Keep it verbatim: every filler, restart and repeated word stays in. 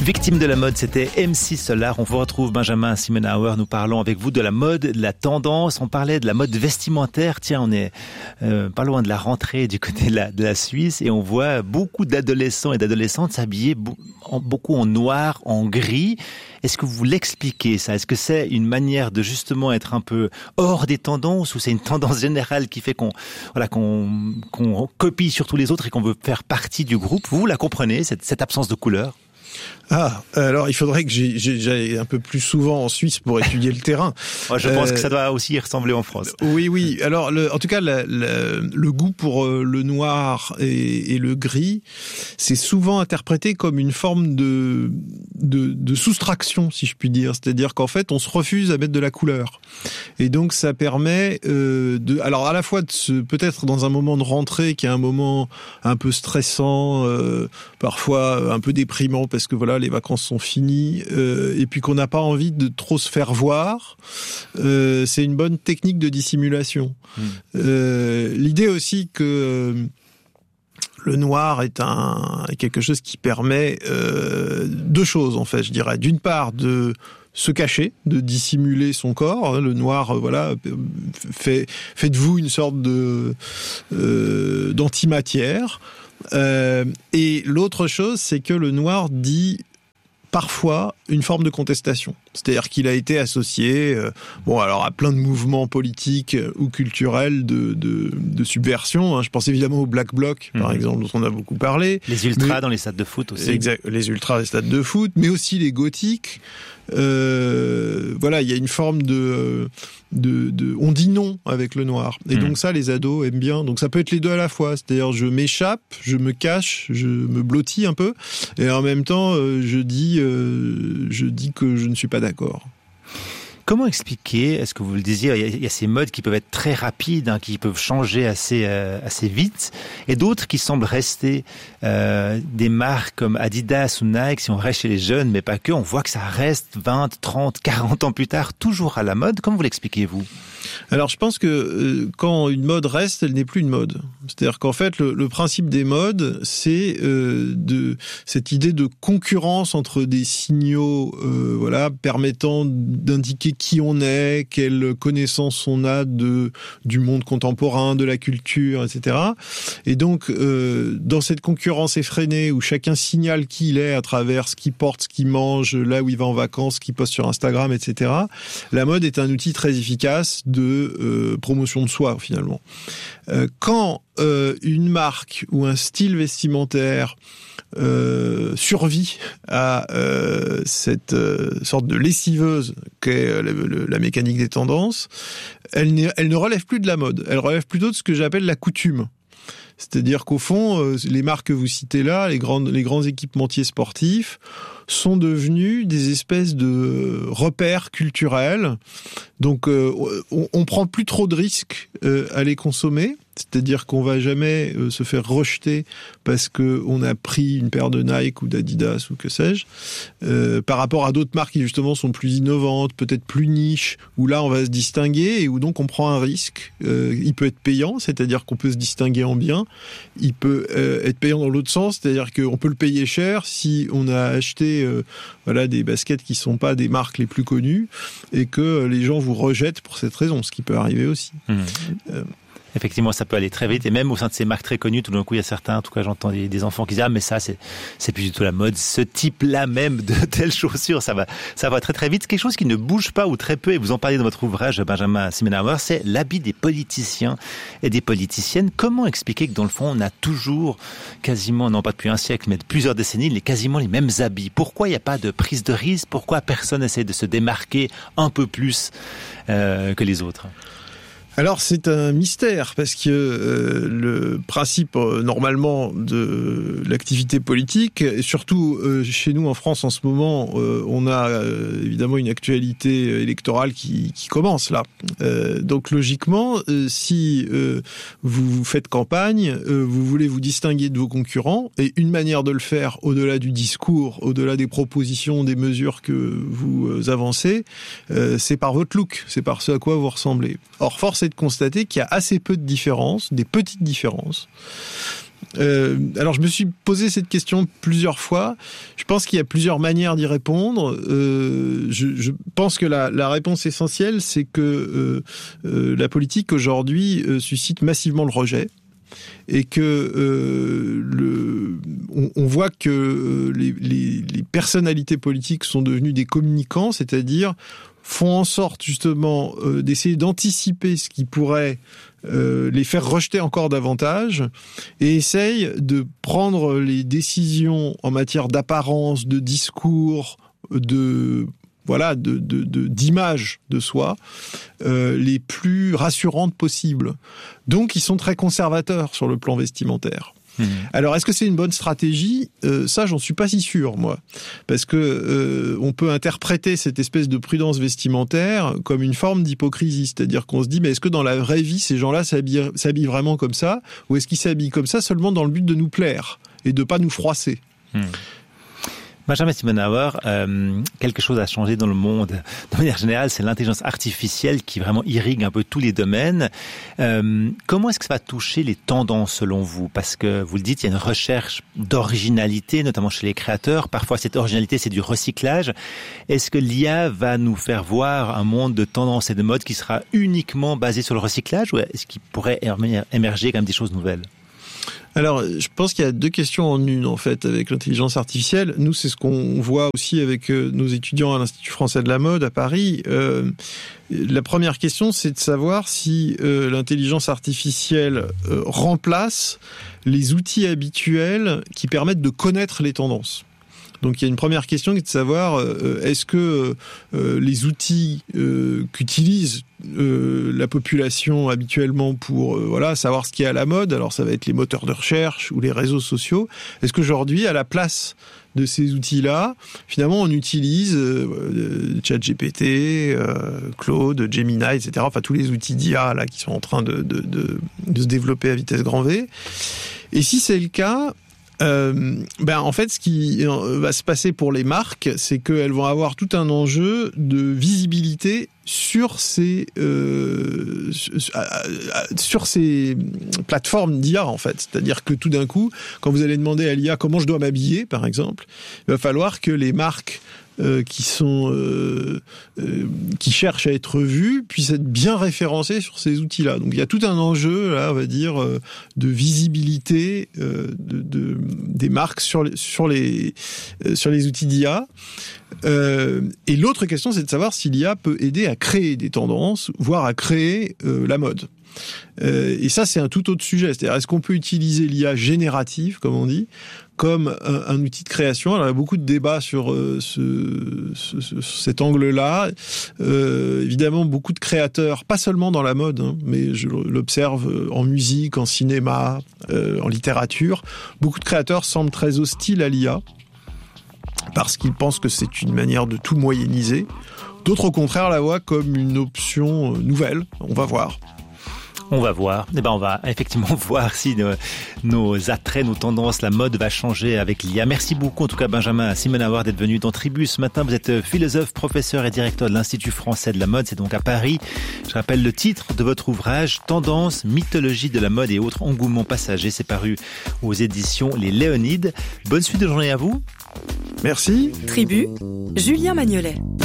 Victime de la mode, c'était M C Solar. On vous retrouve, Benjamin Simenauer. Nous parlons avec vous de la mode, de la tendance. On parlait de la mode vestimentaire. Tiens, on est euh, pas loin de la rentrée du côté de la, de la Suisse et on voit beaucoup d'adolescents et d'adolescentes s'habiller beaucoup en noir, en gris. Est-ce que vous l'expliquez ça? Est-ce que c'est une manière de justement être un peu hors des tendances ou c'est une tendance générale qui fait qu'on voilà qu'on qu'on copie sur tous les autres et qu'on veut faire partie du groupe? Vous la comprenez, cette, cette absence de couleur? Ah, alors il faudrait que j'aille un peu plus souvent en Suisse pour étudier le terrain. Moi, je pense euh, que ça doit aussi y ressembler en France. Oui, oui. Alors, le, en tout cas, la, la, le goût pour le noir et, et le gris, c'est souvent interprété comme une forme de, de, de soustraction, si je puis dire. C'est-à-dire qu'en fait, on se refuse à mettre de la couleur. Et donc, ça permet euh, de, alors à la fois de se, peut-être dans un moment de rentrée qui est un moment un peu stressant, euh, parfois un peu déprimant parce que voilà, les vacances sont finies, euh, et puis qu'on n'a pas envie de trop se faire voir, euh, c'est une bonne technique de dissimulation. Mmh. Euh, l'idée aussi que euh, le noir est un quelque chose qui permet euh, deux choses en fait, je dirais. D'une part, de se cacher, de dissimuler son corps. Le noir, euh, voilà, fait, fait de vous une sorte de euh, d'antimatière. Euh, et l'autre chose, c'est que le noir dit parfois une forme de contestation. C'est-à-dire qu'il a été associé, euh, bon, alors à plein de mouvements politiques ou culturels de, de, de subversion. Hein. Je pense évidemment au Black Bloc, par mmh. exemple, dont on a beaucoup parlé. Les ultras mais, dans les stades de foot aussi. Exact, les ultras dans les stades de foot, mais aussi les gothiques. Euh, voilà, il y a une forme de, de, de, on dit non avec le noir. Et mmh. donc ça, les ados aiment bien. Donc ça peut être les deux à la fois. C'est-à-dire, je m'échappe, je me cache, je me blottis un peu, et en même temps, euh, je dis, euh, je dis que je ne suis pas d'accord. Comment expliquer, est-ce que vous le disiez, il y a, il y a ces modes qui peuvent être très rapides, hein, qui peuvent changer assez euh, assez vite, et d'autres qui semblent rester euh, des marques comme Adidas ou Nike, si on reste chez les jeunes, mais pas que, on voit que ça reste vingt, trente, quarante ans plus tard, toujours à la mode. Comment vous l'expliquez, vous ? Alors, je pense que euh, quand une mode reste, elle n'est plus une mode. C'est-à-dire qu'en fait, le, le principe des modes, c'est euh, de cette idée de concurrence entre des signaux, euh, voilà, permettant d'indiquer qui on est, quelle connaissance on a de du monde contemporain, de la culture, et cetera. Et donc, euh, dans cette concurrence effrénée où chacun signale qui il est à travers ce qu'il porte, ce qu'il mange, là où il va en vacances, ce qu'il poste sur Instagram, et cetera, la mode est un outil très efficace de euh, promotion de soi, finalement. Euh, quand euh, une marque ou un style vestimentaire euh, survit à euh, cette euh, sorte de lessiveuse qu'est la, la mécanique des tendances, elle, elle ne relève plus de la mode, elle relève plutôt de ce que j'appelle la coutume. C'est-à-dire qu'au fond, euh, les marques que vous citez là, les, grandes, les grands équipementiers sportifs, sont devenus des espèces de repères culturels. Donc, euh, on, on prend plus trop de risques euh, à les consommer. C'est-à-dire qu'on va jamais euh, se faire rejeter parce que on a pris une paire de Nike ou d'Adidas ou que sais-je, euh, par rapport à d'autres marques qui justement sont plus innovantes, peut-être plus niches, où là on va se distinguer et où donc on prend un risque. Euh, il peut être payant, c'est-à-dire qu'on peut se distinguer en bien. Il peut euh, être payant dans l'autre sens, c'est-à-dire qu'on peut le payer cher si on a acheté euh, voilà des baskets qui sont pas des marques les plus connues et que les gens vous rejettent pour cette raison, ce qui peut arriver aussi. Mmh. Euh, Effectivement, ça peut aller très vite. Et même au sein de ces marques très connues, tout d'un coup, il y a certains, en tout cas, j'entends des, des enfants qui disent, ah, mais ça, c'est, c'est plus du tout la mode. Ce type-là même de telles chaussures, ça va, ça va très très vite. C'est quelque chose qui ne bouge pas ou très peu. Et vous en parlez dans votre ouvrage, Benjamin Simenauer, c'est l'habit des politiciens et des politiciennes. Comment expliquer que dans le fond, on a toujours quasiment, non pas depuis un siècle, mais de plusieurs décennies, les, quasiment les mêmes habits? Pourquoi il n'y a pas de prise de risque? Pourquoi personne essaie de se démarquer un peu plus euh, que les autres? Alors c'est un mystère parce que euh, le principe euh, normalement de l'activité politique, et surtout euh, chez nous en France en ce moment, euh, on a euh, évidemment une actualité électorale qui, qui commence là. Euh, donc logiquement, euh, si euh, vous faites campagne, euh, vous voulez vous distinguer de vos concurrents, et une manière de le faire au-delà du discours, au-delà des propositions, des mesures que vous avancez, euh, c'est par votre look, c'est par ce à quoi vous ressemblez. Or force est de constater qu'il y a assez peu de différences, des petites différences, Euh, alors je me suis posé cette question plusieurs fois. Je pense qu'il y a plusieurs manières d'y répondre. Euh, je, je pense que la, la réponse essentielle, c'est que euh, euh, la politique aujourd'hui euh, suscite massivement le rejet. Et que euh, le, on, on voit que euh, les, les, les personnalités politiques sont devenues des communicants, c'est-à-dire font en sorte justement euh, d'essayer d'anticiper ce qui pourrait euh, les faire rejeter encore davantage et essayent de prendre les décisions en matière d'apparence, de discours, de voilà, de, de, de, d'image de soi, euh, les plus rassurantes possibles. Donc, ils sont très conservateurs sur le plan vestimentaire. Mmh. Alors, est-ce que c'est une bonne stratégie ? euh, Ça, j'en suis pas si sûr, moi. Parce que euh, on peut interpréter cette espèce de prudence vestimentaire comme une forme d'hypocrisie. C'est-à-dire qu'on se dit, mais est-ce que dans la vraie vie, ces gens-là s'habillent, s'habillent vraiment comme ça ? Ou est-ce qu'ils s'habillent comme ça seulement dans le but de nous plaire et de pas nous froisser ? mmh. Benjamin Simenauer, euh, quelque chose a changé dans le monde. De manière générale, c'est l'intelligence artificielle qui vraiment irrigue un peu tous les domaines. Euh, comment est-ce que ça va toucher les tendances selon vous ? Parce que vous le dites, il y a une recherche d'originalité, notamment chez les créateurs. Parfois, cette originalité, c'est du recyclage. Est-ce que l'I A va nous faire voir un monde de tendances et de modes qui sera uniquement basé sur le recyclage, ou est-ce qu'il pourrait émerger quand même des choses nouvelles ? Alors, je pense qu'il y a deux questions en une, en fait, avec l'intelligence artificielle. Nous, c'est ce qu'on voit aussi avec nos étudiants à l'Institut français de la mode à Paris. Euh, la première question, c'est de savoir si euh, l'intelligence artificielle euh, remplace les outils habituels qui permettent de connaître les tendances. Donc il y a une première question qui est de savoir euh, est-ce que euh, les outils euh, qu'utilise euh, la population habituellement pour euh, voilà savoir ce qui est à la mode, alors ça va être les moteurs de recherche ou les réseaux sociaux, est-ce qu'aujourd'hui à la place de ces outils-là, finalement on utilise euh, ChatGPT, euh, Claude, Gemini, et cetera. Enfin tous les outils d'I A là qui sont en train de, de, de, de se développer à vitesse grand V. Et si c'est le cas, Euh, ben en fait, ce qui va se passer pour les marques, c'est qu'elles vont avoir tout un enjeu de visibilité sur ces euh, sur ces plateformes d'I A en fait. C'est-à-dire que tout d'un coup, quand vous allez demander à l'I A comment je dois m'habiller, par exemple, il va falloir que les marques Euh, qui sont euh, euh, qui cherchent à être vus puissent être bien référencés sur ces outils-là. Donc il y a tout un enjeu là, on va dire, euh, de visibilité euh, de, de des marques sur les sur les euh, sur les outils d'I A. Euh, et l'autre question, c'est de savoir si l'I A peut aider à créer des tendances, voire à créer euh, la mode. Euh, et ça, c'est un tout autre sujet. C'est-à-dire, est-ce qu'on peut utiliser l'I A générative, comme on dit, comme un, un outil de création ? Alors, il y a beaucoup de débats sur euh, ce, ce, ce, cet angle-là. Euh, évidemment, beaucoup de créateurs, pas seulement dans la mode, hein, mais je l'observe en musique, en cinéma, euh, en littérature. Beaucoup de créateurs semblent très hostiles à l'I A parce qu'ils pensent que c'est une manière de tout moyenniser. D'autres, au contraire, la voient comme une option nouvelle. On va voir. On va voir. Eh ben, on va effectivement voir si nos, nos attraits, nos tendances, la mode va changer avec l'I A. Merci beaucoup, en tout cas, Benjamin Simenauer, d'être venu dans Tribu ce matin. Vous êtes philosophe, professeur et directeur de l'Institut français de la mode. C'est donc à Paris. Je rappelle le titre de votre ouvrage, Tendances, mythologie de la mode et autres engouements passagers. C'est paru aux éditions Les Léonides. Bonne suite de journée à vous. Merci. Tribu, Julien Magnolet.